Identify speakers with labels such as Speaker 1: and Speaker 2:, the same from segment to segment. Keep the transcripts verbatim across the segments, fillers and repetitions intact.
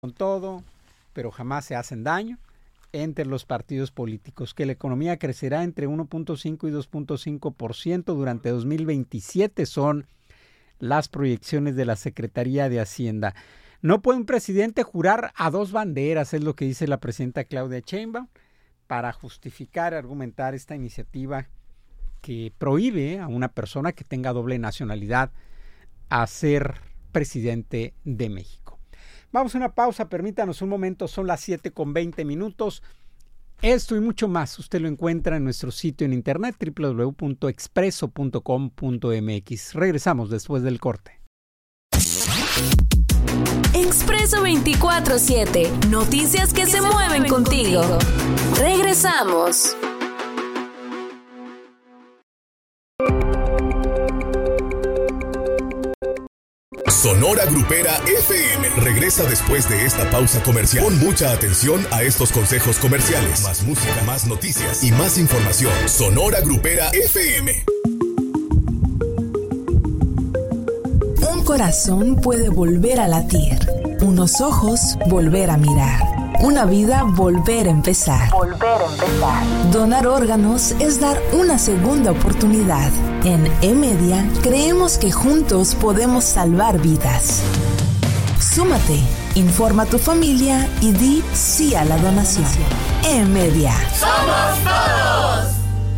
Speaker 1: con todo, pero jamás se hacen daño entre los partidos políticos, que la economía crecerá entre uno punto cinco y dos punto cinco por ciento durante dos mil veintisiete, son las proyecciones de la Secretaría de Hacienda. No puede un presidente jurar a dos banderas, es lo que dice la presidenta Claudia Sheinbaum, para justificar, argumentar esta iniciativa que prohíbe a una persona que tenga doble nacionalidad a ser presidente de México. Vamos a una pausa, permítanos un momento, son las siete con veinte minutos. Esto y mucho más usted lo encuentra en nuestro sitio en internet doble u doble u doble u punto expreso punto com punto m x. Regresamos después del corte.
Speaker 2: Expreso veinticuatro siete, noticias que, que se, se mueven contigo. contigo. Regresamos.
Speaker 3: Sonora Grupera F M regresa después de esta pausa comercial. Pon mucha atención a estos consejos comerciales. Más música, más noticias y más información. Sonora Grupera F M.
Speaker 2: Un corazón puede volver a latir, unos ojos volver a mirar, una vida volver a empezar. Volver a empezar. Donar órganos es dar una segunda oportunidad. En E-Media creemos que juntos podemos salvar vidas. Súmate, informa a tu familia y di sí a la donación. E-Media.
Speaker 4: ¡Somos todos!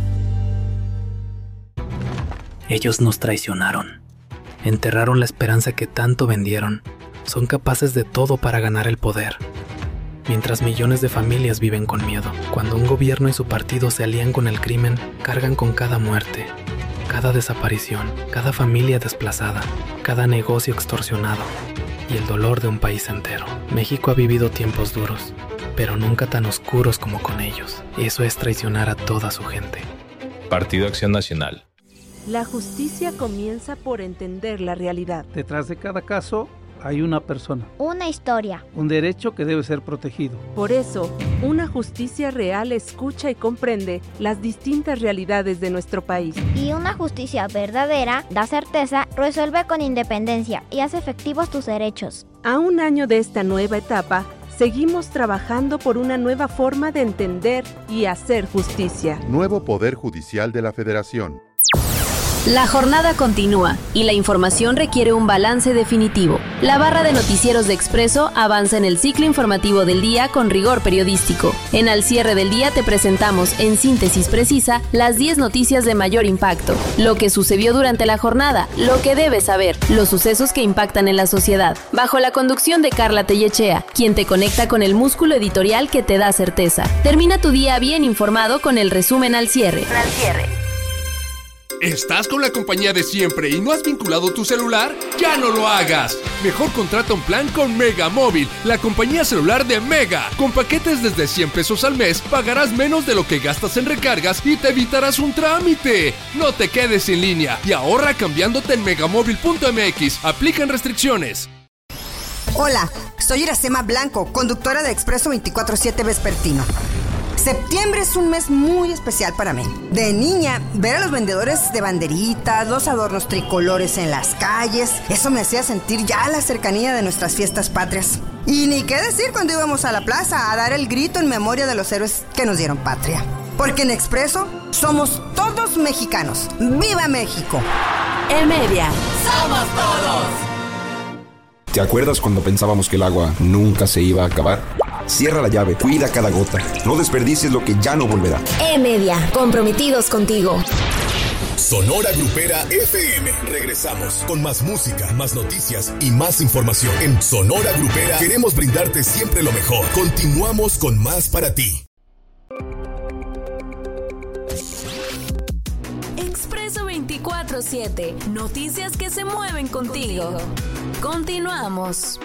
Speaker 5: Ellos nos traicionaron. Enterraron la esperanza que tanto vendieron. Son capaces de todo para ganar el poder. Mientras millones de familias viven con miedo. Cuando un gobierno y su partido se alían con el crimen, cargan con cada muerte, cada desaparición, cada familia desplazada, cada negocio extorsionado y el dolor de un país entero. México ha vivido tiempos duros, pero nunca tan oscuros como con ellos. Eso es traicionar a toda su gente.
Speaker 6: Partido Acción Nacional.
Speaker 7: La justicia comienza por entender la realidad.
Speaker 8: Detrás de cada caso hay una persona.
Speaker 9: Una historia.
Speaker 8: Un derecho que debe ser protegido.
Speaker 7: Por eso, una justicia real escucha y comprende las distintas realidades de nuestro país.
Speaker 9: Y una justicia verdadera da certeza, resuelve con independencia y hace efectivos tus derechos.
Speaker 7: A un año de esta nueva etapa, seguimos trabajando por una nueva forma de entender y hacer justicia.
Speaker 10: Nuevo Poder Judicial de la Federación.
Speaker 2: La jornada continúa y la información requiere un balance definitivo. La barra de noticieros de Expreso avanza en el ciclo informativo del día con rigor periodístico. En Al Cierre del Día te presentamos, en síntesis precisa, las diez noticias de mayor impacto, lo que sucedió durante la jornada, lo que debes saber, los sucesos que impactan en la sociedad, bajo la conducción de Carla Tellechea, quien te conecta con el músculo editorial que te da certeza. Termina tu día bien informado con el resumen Al Cierre. Al Cierre.
Speaker 11: ¿Estás con la compañía de siempre y no has vinculado tu celular? ¡Ya no lo hagas! Mejor contrata un plan con Mega Móvil, la compañía celular de Mega. Con paquetes desde cien pesos al mes, pagarás menos de lo que gastas en recargas y te evitarás un trámite. No te quedes en línea y ahorra cambiándote en megamóvil punto m x. Aplican restricciones.
Speaker 12: Hola, soy Iracema Blanco, conductora de Expreso veinticuatro siete Vespertino. Septiembre es un mes muy especial para mí. De niña, ver a los vendedores de banderitas, los adornos tricolores en las calles, eso me hacía sentir ya la cercanía de nuestras fiestas patrias. Y ni qué decir cuando íbamos a la plaza a dar el grito en memoria de los héroes que nos dieron patria. Porque en Expreso somos todos mexicanos. ¡Viva México!
Speaker 2: E-Media.
Speaker 4: ¡Somos todos!
Speaker 13: ¿Te acuerdas cuando pensábamos que el agua nunca se iba a acabar? Cierra la llave, cuida cada gota. No desperdicies lo que ya no volverá.
Speaker 2: E-Media, comprometidos contigo.
Speaker 3: Sonora Grupera F M. Regresamos con más música, más noticias y más información. En Sonora Grupera queremos brindarte siempre lo mejor. Continuamos con más para ti.
Speaker 2: Expreso veinticuatro siete, noticias que se mueven contigo. contigo. Continuamos.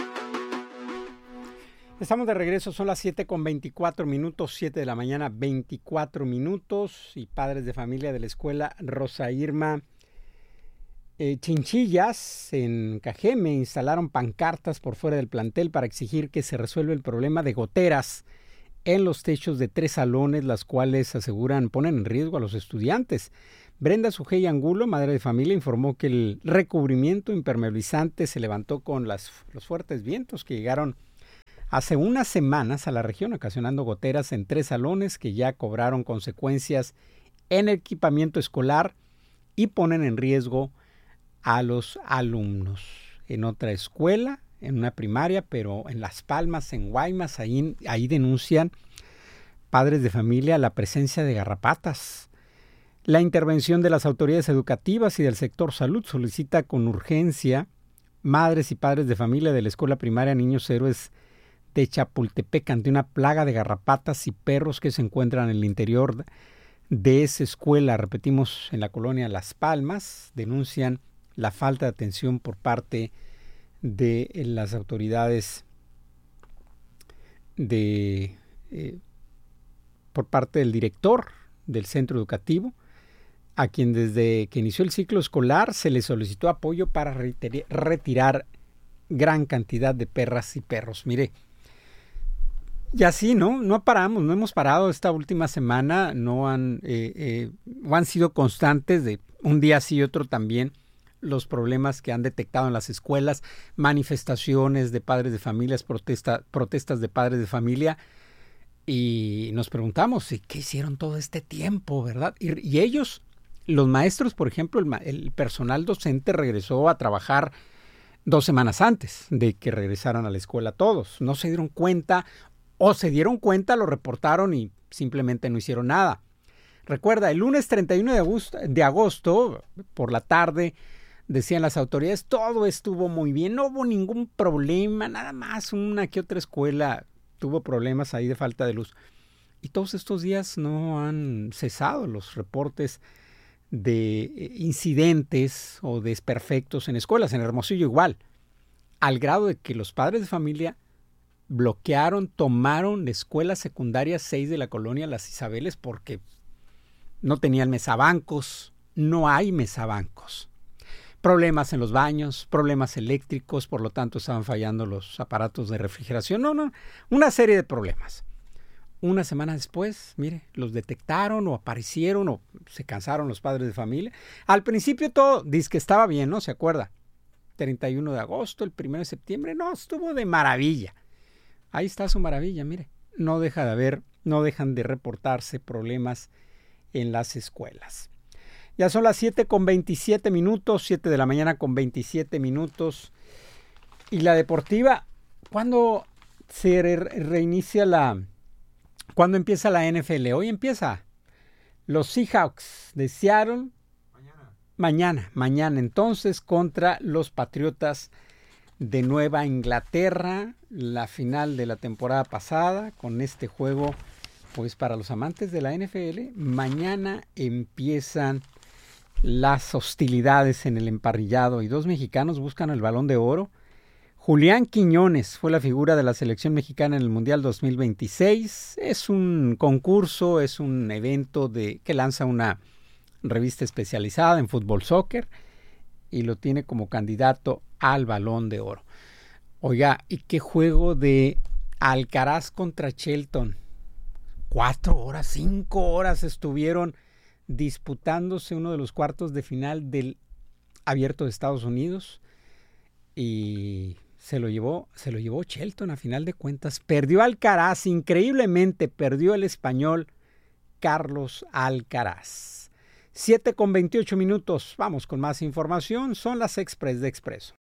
Speaker 1: Estamos de regreso, son las siete con veinticuatro minutos, siete de la mañana, veinticuatro minutos, y padres de familia de la escuela Rosa Irma eh, Chinchillas en Cajeme instalaron pancartas por fuera del plantel para exigir que se resuelva el problema de goteras en los techos de tres salones, las cuales aseguran ponen en riesgo a los estudiantes. Brenda Sujei Angulo, madre de familia, informó que el recubrimiento impermeabilizante se levantó con las, los fuertes vientos que llegaron hace unas semanas a la región, ocasionando goteras en tres salones que ya cobraron consecuencias en el equipamiento escolar y ponen en riesgo a los alumnos. En otra escuela, en una primaria, pero en Las Palmas, en Guaymas, ahí, ahí denuncian padres de familia la presencia de garrapatas. La intervención de las autoridades educativas y del sector salud solicita con urgencia madres y padres de familia de la escuela primaria Niños Héroes de Chapultepec ante una plaga de garrapatas y perros que se encuentran en el interior de esa escuela. Repetimos, en la colonia Las Palmas, denuncian la falta de atención por parte de las autoridades de eh, por parte del director del centro educativo, a quien desde que inició el ciclo escolar se le solicitó apoyo para retir- retirar gran cantidad de perras y perros. Mire, y así, ¿no? No paramos, no hemos parado esta última semana, no han, eh, eh, han sido constantes de un día sí y otro también los problemas que han detectado en las escuelas, manifestaciones de padres de familias, protesta, protestas de padres de familia, y nos preguntamos, ¿qué hicieron todo este tiempo, verdad? Y, y ellos, los maestros, por ejemplo, el, el personal docente regresó a trabajar dos semanas antes de que regresaran a la escuela todos. No se dieron cuenta, o se dieron cuenta, lo reportaron y simplemente no hicieron nada. Recuerda, el lunes treinta y uno de agosto, de agosto por la tarde, decían las autoridades, todo estuvo muy bien, no hubo ningún problema, nada más una que otra escuela tuvo problemas ahí de falta de luz. Y todos estos días no han cesado los reportes de incidentes o desperfectos en escuelas, en Hermosillo igual, al grado de que los padres de familia bloquearon, tomaron la escuela secundaria seis de la colonia Las Isabeles porque no tenían mesabancos, no hay mesabancos. Problemas en los baños, problemas eléctricos, por lo tanto estaban fallando los aparatos de refrigeración. No, no, una serie de problemas. Una semana después, mire, los detectaron o aparecieron o se cansaron los padres de familia. Al principio todo, dice que estaba bien, ¿no? ¿Se acuerda? treinta y uno de agosto, el primero de septiembre, no, estuvo de maravilla. Ahí está su maravilla, mire. No deja de haber, no dejan de reportarse problemas en las escuelas. Ya son las siete con veintisiete minutos, siete de la mañana con veintisiete minutos. Y la deportiva, ¿cuándo se re- reinicia la... ¿Cuándo empieza la N F L? Hoy empieza. Los Seahawks de Seattle. Mañana. Mañana, mañana entonces contra los Patriotas de Nueva Inglaterra. La final de la temporada pasada con este juego, pues para los amantes de la N F L, mañana empiezan las hostilidades en el emparrillado y dos mexicanos buscan el Balón de Oro. Julián Quiñones fue la figura de la selección mexicana en el Mundial dos mil veintiséis. Es un concurso, es un evento de, que lanza una revista especializada en fútbol soccer y lo tiene como candidato al Balón de Oro. Oiga, ¿y qué juego de Alcaraz contra Shelton? Cuatro horas, cinco horas estuvieron disputándose uno de los cuartos de final del Abierto de Estados Unidos y se lo llevó, se lo llevó Shelton a final de cuentas. Perdió Alcaraz, increíblemente perdió el español Carlos Alcaraz. siete con veintiocho minutos, vamos con más información, son las Express de Expreso.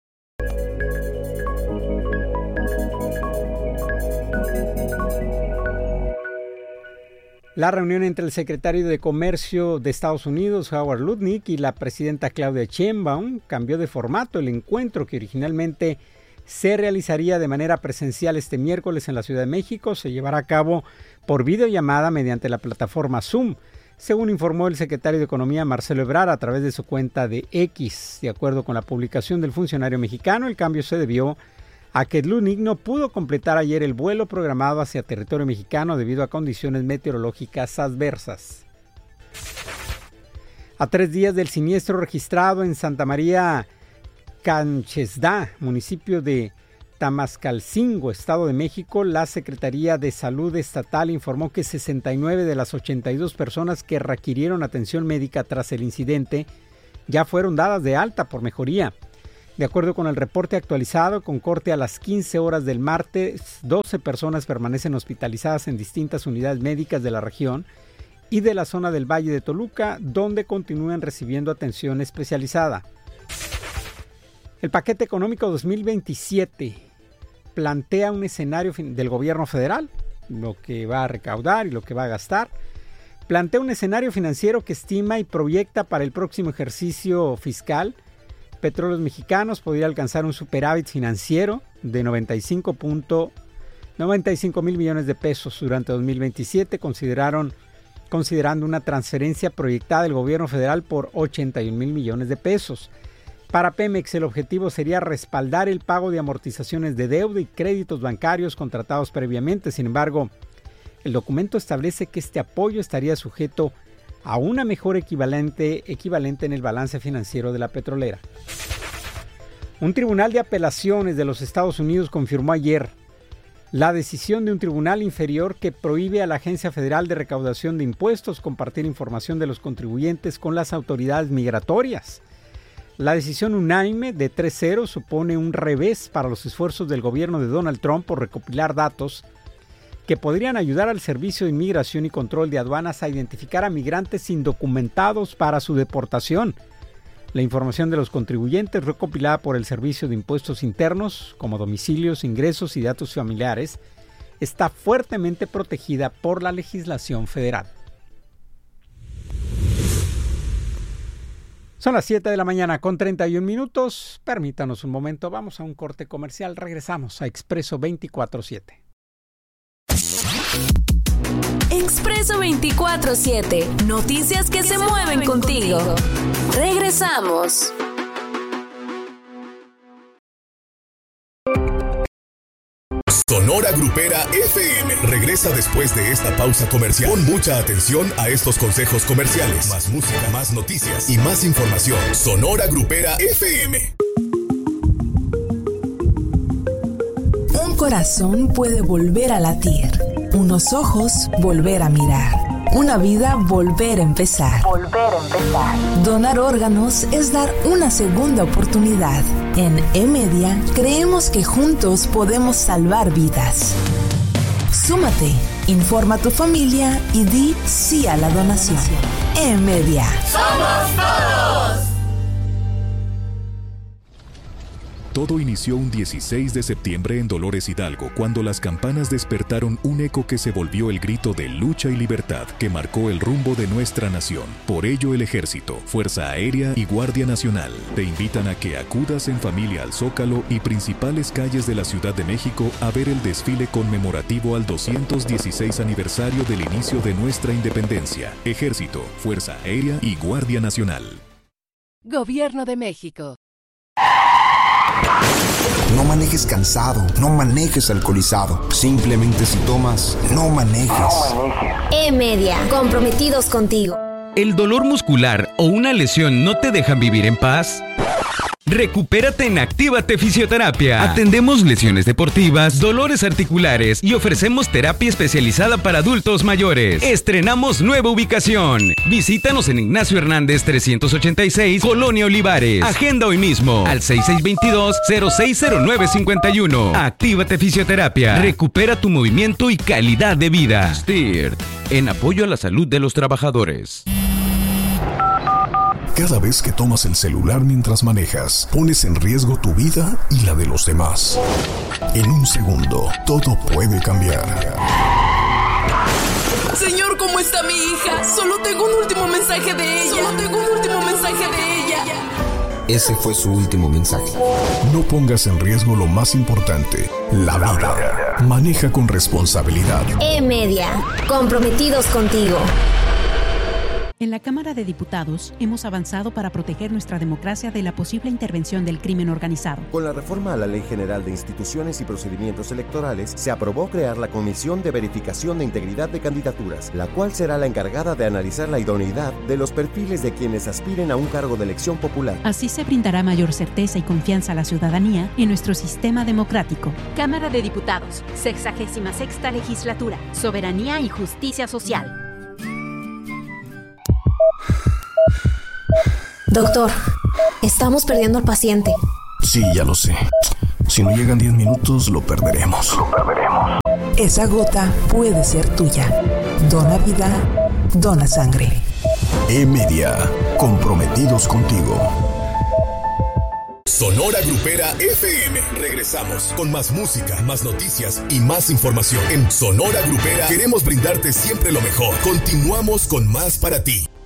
Speaker 1: La reunión entre el secretario de Comercio de Estados Unidos, Howard Lutnick, y la presidenta Claudia Sheinbaum cambió de formato. El encuentro, que originalmente se realizaría de manera presencial este miércoles en la Ciudad de México, se llevará a cabo por videollamada mediante la plataforma Zoom, según informó el secretario de Economía Marcelo Ebrard a través de su cuenta de X. De acuerdo con la publicación del funcionario mexicano, el cambio se debió a que Lutnick no pudo completar ayer el vuelo programado hacia territorio mexicano debido a condiciones meteorológicas adversas. A tres días del siniestro registrado en Santa María Canchesdá, municipio de Tamascalcingo, Estado de México, la Secretaría de Salud Estatal informó que sesenta y nueve de las ochenta y dos personas que requirieron atención médica tras el incidente ya fueron dadas de alta por mejoría. De acuerdo con el reporte actualizado, con corte a las quince horas del martes, doce personas permanecen hospitalizadas en distintas unidades médicas de la región y de la zona del Valle de Toluca, donde continúan recibiendo atención especializada. El paquete económico dos mil veintisiete plantea un escenario del gobierno federal, lo que va a recaudar y lo que va a gastar. Plantea un escenario financiero que estima y proyecta para el próximo ejercicio fiscal. Petróleos Mexicanos podría alcanzar un superávit financiero de noventa y cinco mil millones de pesos durante dos mil veintisiete, consideraron, considerando una transferencia proyectada del gobierno federal por ochenta y un mil millones de pesos. Para Pemex, el objetivo sería respaldar el pago de amortizaciones de deuda y créditos bancarios contratados previamente. Sin embargo, el documento establece que este apoyo estaría sujeto a una mejor equivalente, equivalente en el balance financiero de la petrolera. Un tribunal de apelaciones de los Estados Unidos confirmó ayer la decisión de un tribunal inferior que prohíbe a la Agencia Federal de Recaudación de Impuestos compartir información de los contribuyentes con las autoridades migratorias. La decisión unánime de tres cero supone un revés para los esfuerzos del gobierno de Donald Trump por recopilar datos que podrían ayudar al Servicio de Inmigración y Control de Aduanas a identificar a migrantes indocumentados para su deportación. La información de los contribuyentes recopilada por el Servicio de Impuestos Internos, como domicilios, ingresos y datos familiares, está fuertemente protegida por la legislación federal. Son las siete de la mañana con treinta y un minutos. Permítanos un momento, vamos a un corte comercial. Regresamos a Expreso veinticuatro siete.
Speaker 2: Expreso veinticuatro siete. Noticias que, que se, se mueven, mueven contigo. contigo. Regresamos.
Speaker 3: Sonora Grupera F M regresa después de esta pausa comercial. Pon mucha atención a estos consejos comerciales. Más música, más noticias y más información. Sonora Grupera F M.
Speaker 14: Un corazón puede volver a latir. Unos ojos volver a mirar. Una vida volver a empezar. Volver a empezar. Donar órganos es dar una segunda oportunidad. En E-Media creemos que juntos podemos salvar vidas. Súmate, informa a tu familia y di sí a la donación. E-Media.
Speaker 4: ¡Somos todos!
Speaker 15: Todo inició un dieciséis de septiembre en Dolores Hidalgo, cuando las campanas despertaron un eco que se volvió el grito de lucha y libertad que marcó el rumbo de nuestra nación. Por ello, el Ejército, Fuerza Aérea y Guardia Nacional te invitan a que acudas en familia al Zócalo y principales calles de la Ciudad de México a ver el desfile conmemorativo al doscientos dieciséis aniversario del inicio de nuestra independencia. Ejército, Fuerza Aérea y Guardia Nacional.
Speaker 16: Gobierno de México.
Speaker 13: No manejes cansado, no manejes alcoholizado. Simplemente si tomas, no manejes. No manejes.
Speaker 2: E-Media, comprometidos contigo.
Speaker 17: ¿El dolor muscular o una lesión no te dejan vivir en paz? Recupérate en Actívate Fisioterapia. Atendemos lesiones deportivas, dolores articulares y ofrecemos terapia especializada para adultos mayores. Estrenamos nueva ubicación. Visítanos en Ignacio Hernández trescientos ochenta y seis, Colonia Olivares. Agenda hoy mismo al seis seis dos dos, cero seis cero nueve cinco uno. Actívate Fisioterapia. Recupera tu movimiento y calidad de vida. S T I R T, en apoyo a la salud de los trabajadores.
Speaker 3: Cada vez que tomas el celular mientras manejas, pones en riesgo tu vida y la de los demás. En un segundo, todo puede cambiar.
Speaker 16: Señor, ¿cómo está mi hija? Solo tengo un último mensaje de ella. Solo tengo un último mensaje de ella.
Speaker 13: Ese fue su último mensaje.
Speaker 3: No pongas en riesgo lo más importante, la vida. Maneja con responsabilidad.
Speaker 2: E-Media, comprometidos contigo.
Speaker 18: En la Cámara de Diputados hemos avanzado para proteger nuestra democracia de la posible intervención del crimen organizado.
Speaker 19: Con la reforma a la Ley General de Instituciones y Procedimientos Electorales, se aprobó crear la Comisión de Verificación de Integridad de Candidaturas, la cual será la encargada de analizar la idoneidad de los perfiles de quienes aspiren a un cargo de elección popular.
Speaker 18: Así se brindará mayor certeza y confianza a la ciudadanía en nuestro sistema democrático.
Speaker 20: Cámara de Diputados, sexagésima sexta legislatura, Soberanía y Justicia Social.
Speaker 2: Doctor, estamos perdiendo al paciente.
Speaker 13: Sí, ya lo sé. Si no llegan diez minutos, lo perderemos. Lo perderemos.
Speaker 14: Esa gota puede ser tuya. Dona vida, dona sangre.
Speaker 13: E-Media, comprometidos contigo.
Speaker 3: Sonora Grupera F M. Regresamos con más música, más noticias y más información. En Sonora Grupera queremos brindarte siempre lo mejor. Continuamos con más para ti.